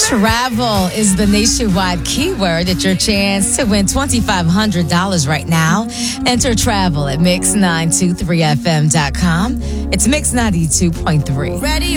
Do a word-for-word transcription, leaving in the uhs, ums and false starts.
Travel is the nationwide keyword. It's your chance to win twenty-five hundred dollars right now. Enter travel at mix nine two three f m dot com. It's Mix ninety-two point three. Ready